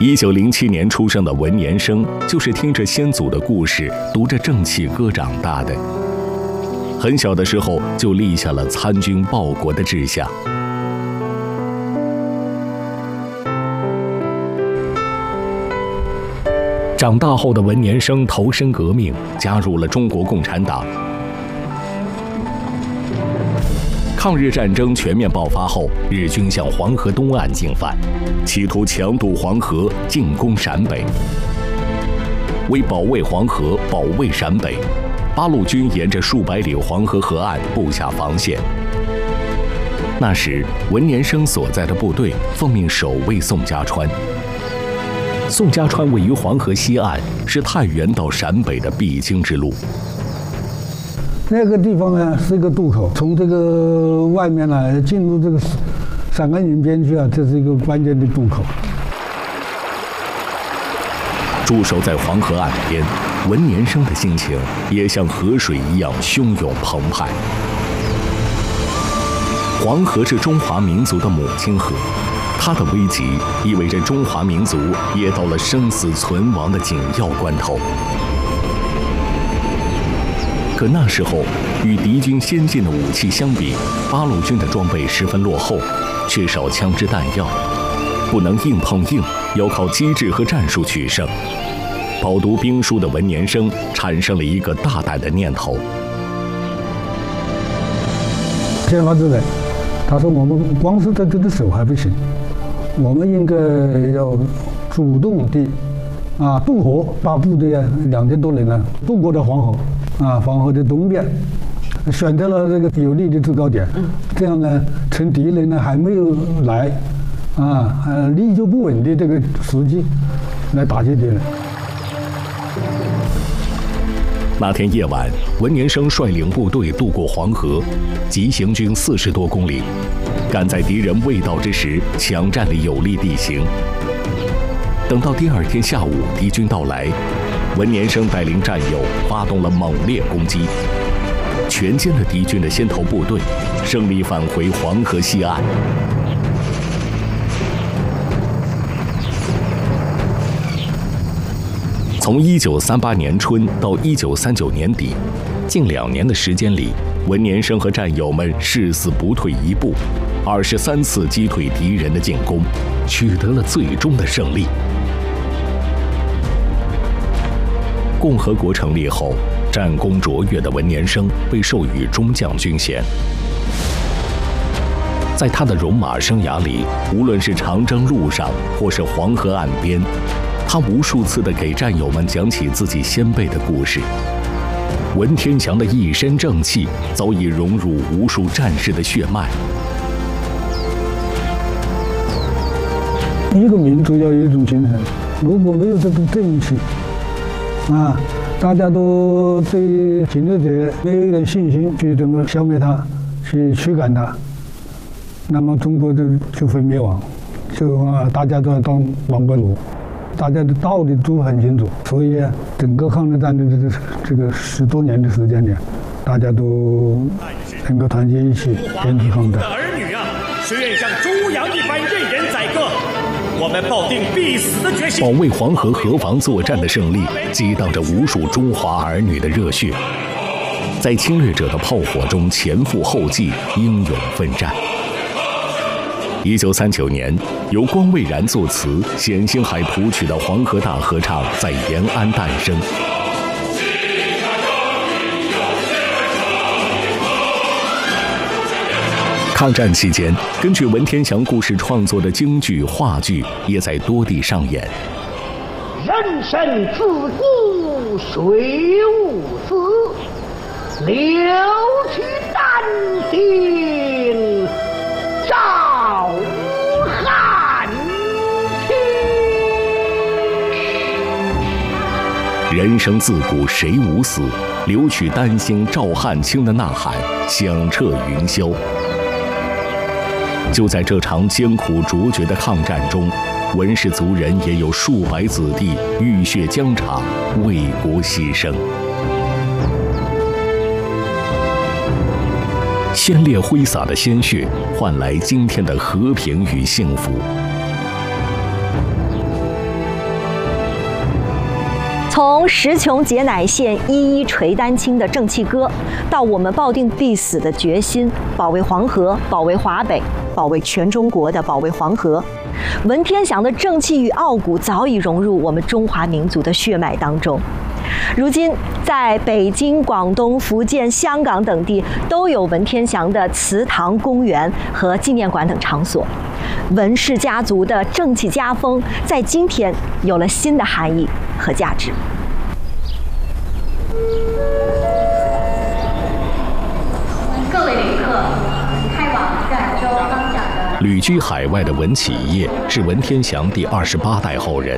1907年出生的文年生，就是听着先祖的故事，读着正气歌长大的。很小的时候就立下了参军报国的志向。长大后的文年生投身革命，加入了中国共产党。抗日战争全面爆发后，日军向黄河东岸进犯，企图强渡黄河，进攻陕北。为保卫黄河、保卫陕北，八路军沿着数百里黄河河岸布下防线。那时，文年生所在的部队奉命守卫宋家川。宋家川位于黄河西岸，是太原到陕北的必经之路。 那个地方呢是一个渡口，从这个外面呢进入这个陕甘宁边区啊，这是一个关键的渡口。 驻守在黄河岸边，文年生的心情也像河水一样汹涌澎湃。黄河是中华民族的母亲河，它的危急意味着中华民族也到了生死存亡的紧要关头。可那时候，与敌军先进的武器相比，八路军的装备十分落后，缺少枪支弹药，不能硬碰硬，要靠机智和战术取胜。饱读兵书的文年生产生了一个大胆的念头。 先发制人，他说我们光是在这个守还不行，我们应该要主动地渡河，把部队2000多人呢渡过了黄河。黄河的东边，选择了这个有利的制高点，这样呢，趁敌人呢还没有来，历久不稳的这个时机，来打击敌人。 那天夜晚，文年生率领部队渡过黄河，急行军40多公里，赶在敌人未到之时，抢占了有利地形。等到第2天下午，敌军到来。文年生带领战友发动了猛烈攻击，全歼了敌军的先头部队，胜利返回黄河西岸。从1938年春到1939年底，近2年的时间里，文年生和战友们誓死不退一步，23次击退敌人的进攻，取得了最终的胜利。共和国成立后，战功卓越的文年生被授予中将军衔。在他的戎马生涯里，无论是长征路上，或是黄河岸边，他无数次地给战友们讲起自己先辈的故事。文天祥的一身正气，早已融入无数战士的血脉。 一个民族要有一种精神，如果没有这种正气，大家都对侵略者没有一点信心，去怎么消灭他，去驱赶他，那么中国就会灭亡，大家都要当亡国奴，大家的道理都很清楚，所以整个抗日战争的这个10多年的时间里，大家都能够团结一起坚持抗战。 儿女啊，是愿像猪羊一般任人宰割。我们抱定必死的决心， 保卫黄河河防作战的胜利，激荡着无数中华儿女的热血，在侵略者的炮火中前赴后继，英勇奋战。1939年，由光蔚然作词、冼星海谱曲的《黄河大合唱》在延安诞生。抗战期间，根据文天祥故事创作的京剧、话剧也在多地上演。 人生自古谁无死，留取丹心照汗青。 人生自古谁无死，留取丹心照汗青的呐喊响彻云霄。就在这场艰苦卓绝的抗战中，文氏族人也有数百子弟浴血疆场，为国牺牲。鲜烈挥洒的鲜血，换来今天的和平与幸福。 从时穷节乃现、一一垂丹青的正气歌，到我们抱定必死的决心，保卫黄河，保卫华北，保卫全中国的保卫黄河，文天祥的正气与傲骨早已融入我们中华民族的血脉当中。如今，在北京、广东、福建、香港等地都有文天祥的祠堂、公园和纪念馆等场所。文氏家族的正气家风，在今天有了新的含义和价值。 各位旅客，开往赣州方向的。 旅居海外的文启业是文天祥第28代后人。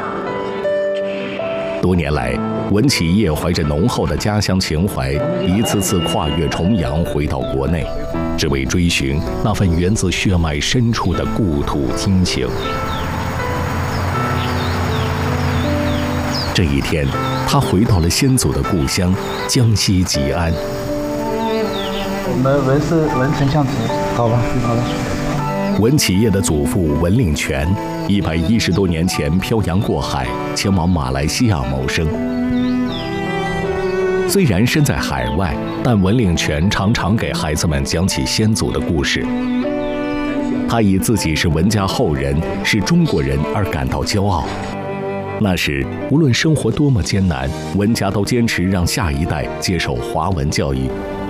多年来，文启业怀着浓厚的家乡情怀，一次次跨越重洋回到国内，只为追寻那份源自血脉深处的故土亲情。这一天，他回到了先祖的故乡江西吉安。 我们文丞相祠，好吧，好了。 文启业的祖父文令全110多年前漂洋过海，前往马来西亚谋生。虽然身在海外，但文令全常常给孩子们讲起先祖的故事。他以自己是文家后人，是中国人而感到骄傲。那时，无论生活多么艰难，文家都坚持让下一代接受华文教育。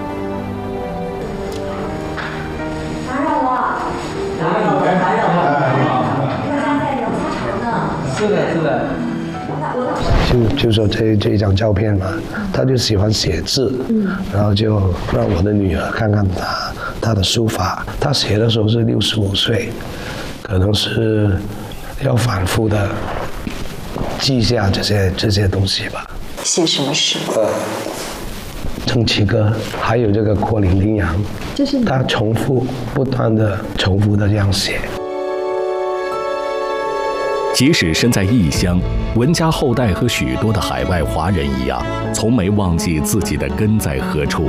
是的。 就说这一张照片嘛，他就喜欢写字，然后就让我的女儿看看他的书法。他写的时候是65岁，可能是要反复的记下这些东西吧。 写什么诗？ 正气歌，还有这个阔岭羚羊， 就是他不断的重复的这样写。 即使身在异乡，文家后代和许多的海外华人一样，从没忘记自己的根在何处。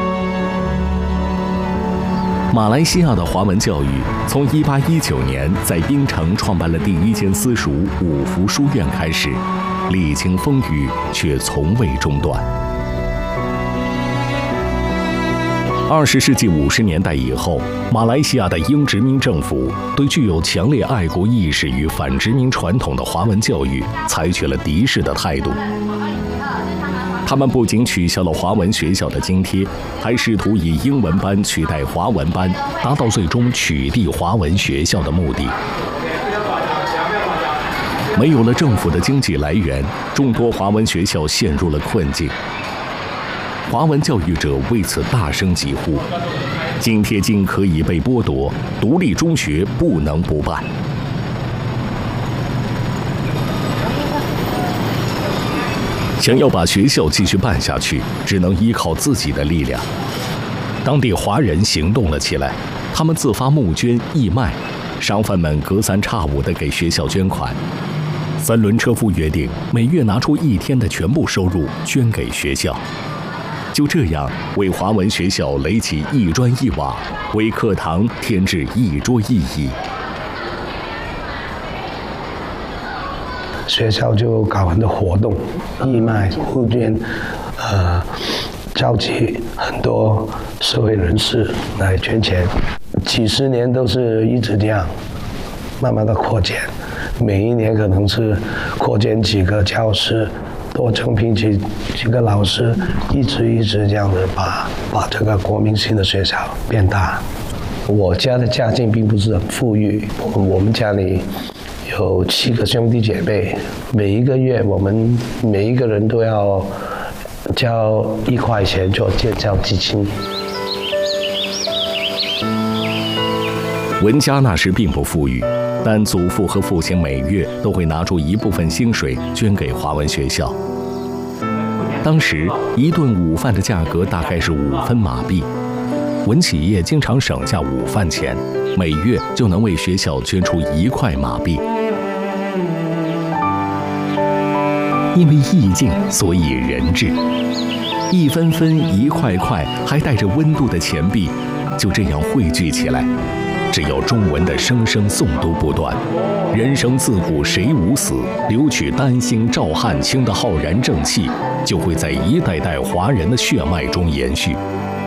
马来西亚的华文教育从1819年在槟城创办了第一间私塾五福书院开始，历经风雨却从未中断。20世纪50年代以后，马来西亚的英殖民政府对具有强烈爱国意识与反殖民传统的华文教育采取了敌视的态度。他们不仅取消了华文学校的津贴，还试图以英文班取代华文班，达到最终取缔华文学校的目的。没有了政府的经济来源，众多华文学校陷入了困境。华文教育者为此大声疾呼：津贴金可以被剥夺，独立中学不能不办。想要把学校继续办下去，只能依靠自己的力量。当地华人行动了起来，他们自发募捐义卖，商贩们隔三差五地给学校捐款。3轮车夫约定每月拿出1天的全部收入捐给学校。就这样，为华文学校垒起1砖1瓦，为课堂添置1桌1椅。 学校就搞很多活动，义卖、募捐，召集很多社会人士来捐钱。几十年都是一直这样，慢慢的扩建。每一年可能是扩建几个教室，多增聘几个老师，一直这样的把这个国民性的学校变大。我家的家境并不是很富裕，我们家里有7个兄弟姐妹，每一个月我们每一个人都要交1块钱做建教基金。 文家那时并不富裕，但祖父和父亲每月都会拿出一部分薪水捐给华文学校。当时1顿午饭的价格大概是5分马币，文启业经常省下午饭钱，每月就能为学校捐出1块马币。因为意境，所以人质。1分分1块块，还带着温度的钱币，就这样汇聚起来。 只要中文的声声诵读不断，人生自古谁无死，留取丹心照汗青的浩然正气，就会在一代代华人的血脉中延续。